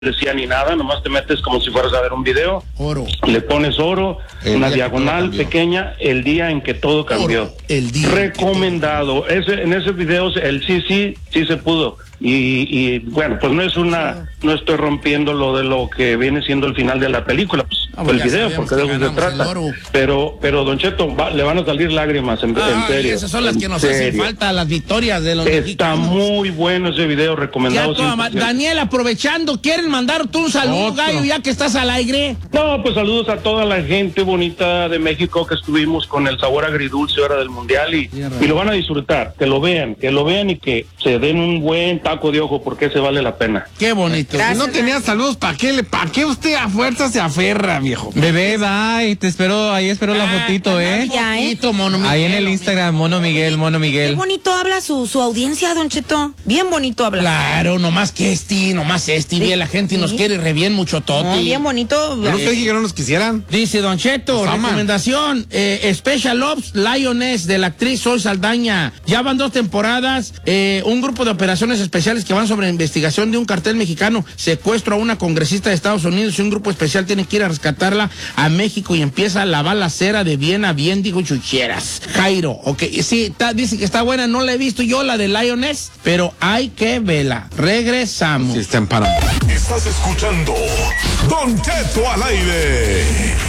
decía ni nada, nomás te metes como si fueras a ver un video. Oro. Le pones oro, una diagonal pequeña, el día en que todo cambió. Oro, el día. Recomendado. En ese video el sí se pudo. Y bueno, pues no estoy rompiendo lo de lo que viene siendo el final de la película, pues el video, porque de eso se trata. Pero Don Cheto, le van a salir lágrimas, en serio. Esas son las que nos hacen falta, las victorias de los mexicanos. Está muy bueno ese video, recomendado. Daniel, aprovechando, ¿quieren mandarte un saludo, gallo, ya que estás al aire? No, pues saludos a toda la gente bonita de México que estuvimos con el sabor agridulce ahora del Mundial y lo van a disfrutar, que lo vean y que se den un buen taco de ojo porque ese vale la pena. Qué bonito. Gracias, si no tenía saludos, ¿para qué usted a fuerza se aferra, viejo? Bebé, bye, ahí espero la fotito, Ya, Mono Miguel, ahí en el Instagram, Mono Miguel. Qué bonito habla su audiencia, Don Cheto. Bien bonito habla. Claro, nomás bien la gente nos quiere re bien mucho todo. No, bien bonito. Yo no te dije que no nos quisieran. Dice Don Cheto, recomendación, Special Ops Lioness de la actriz Sol Saldaña. Ya van 2 temporadas, un grupo de operaciones especiales que van sobre investigación de un cartel mexicano, secuestro a una congresista de Estados Unidos y un grupo especial tiene que ir a rescatarla a México y empieza la balacera de bien a bien, dijo Chucheras. Jairo, ok, sí, dice que está buena, no la he visto yo, la de Lioness, pero hay que verla. Regresamos. Sí, está en Panamá. Estás escuchando Don Cheto al aire.